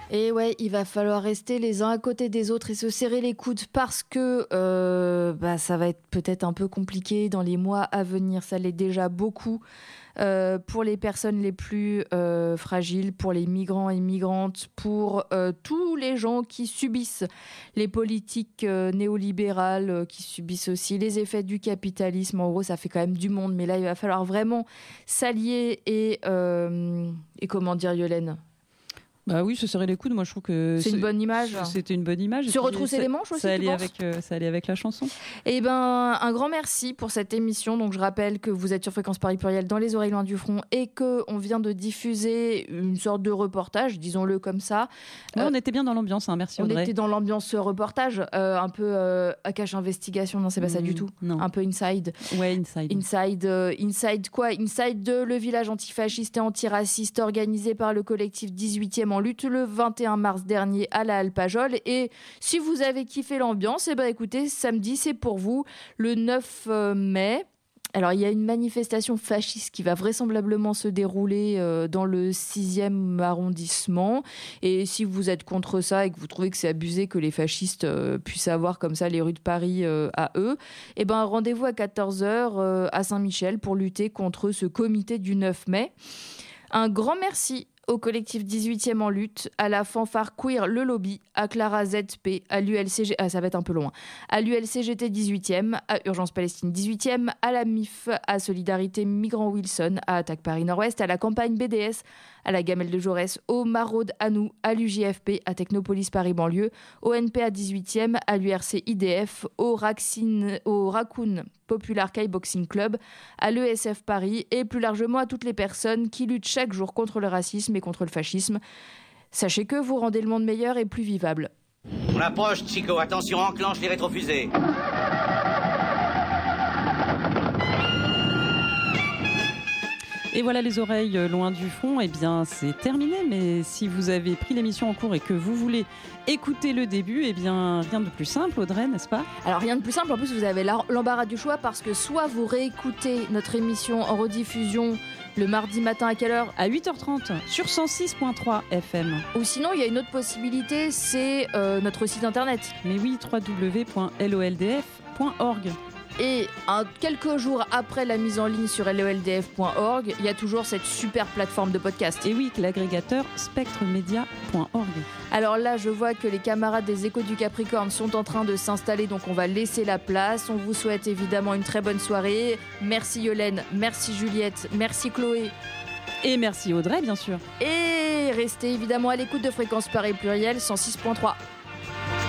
Et ouais, il va falloir rester les uns à côté des autres et se serrer les coudes parce que ça va être peut-être un peu compliqué dans les mois à venir. Ça l'est déjà beaucoup pour les personnes les plus fragiles, pour les migrants et migrantes, pour tous les gens qui subissent les politiques néolibérales, qui subissent aussi les effets du capitalisme. En gros, ça fait quand même du monde. Mais là, il va falloir vraiment s'allier et comment dire, Yolène ? Bah oui, se serrer les coudes, moi je trouve que c'est une bonne image. C'était une bonne image. Se retrousser les manches aussi, ça allait avec la chanson. Eh ben, un grand merci pour cette émission. Donc je rappelle que vous êtes sur Fréquence Paris Pluriel dans les oreilles loin du front et qu'on vient de diffuser une sorte de reportage, disons-le comme ça. Ouais, on était bien dans l'ambiance, hein. Merci Audrey. On était dans l'ambiance reportage, un peu Akash Investigation, non c'est pas ça du tout. Non. Un peu Inside. Ouais, Inside. Inside quoi ? Inside de le village antifasciste et antiraciste organisé par le collectif 18e en lutte le 21 mars dernier à la Alpajol. Et si vous avez kiffé l'ambiance, eh ben écoutez, samedi c'est pour vous, le 9 mai. Alors il y a une manifestation fasciste qui va vraisemblablement se dérouler dans le 6e arrondissement. Et si vous êtes contre ça et que vous trouvez que c'est abusé que les fascistes puissent avoir comme ça les rues de Paris à eux, eh ben rendez-vous à 14h à Saint-Michel pour lutter contre ce comité du 9 mai. Un grand merci au collectif 18e en lutte, à la fanfare queer Le Lobby, à Clara ZP, à l'ULCG, ça va être un peu loin, à l'ULCGT 18e, à Urgence Palestine 18e, à la MIF, à Solidarité Migrants Wilson, à Attaque Paris Nord-Ouest, à la campagne BDS, à la Gamelle de Jaurès, au Maraude à nous, à l'UJFP, à Technopolis Paris Banlieue, au NPA 18e, à l'URC IDF, au Raccoon Popular Kai Boxing Club, à l'ESF Paris et plus largement à toutes les personnes qui luttent chaque jour contre le racisme et contre le fascisme. Sachez que vous rendez le monde meilleur et plus vivable. On approche, Chico. Attention, enclenche les rétrofusées. Et voilà les oreilles loin du front, eh bien c'est terminé, mais si vous avez pris l'émission en cours et que vous voulez écouter le début, eh bien rien de plus simple Audrey, n'est-ce pas ? Alors rien de plus simple, en plus vous avez l'embarras du choix parce que soit vous réécoutez notre émission en rediffusion le mardi matin à quelle heure ? À 8h30 sur 106.3 FM. Ou sinon il y a une autre possibilité, c'est notre site internet. Mais oui, www.loldf.org. Et quelques jours après la mise en ligne sur loldf.org, il y a toujours cette super plateforme de podcast. Et oui, l'agrégateur spectremedia.org. Alors là, je vois que les camarades des Échos du Capricorne sont en train de s'installer, donc on va laisser la place. On vous souhaite évidemment une très bonne soirée. Merci Yolène, merci Juliette, merci Chloé. Et merci Audrey, bien sûr. Et restez évidemment à l'écoute de Fréquence Paris Pluriel 106.3.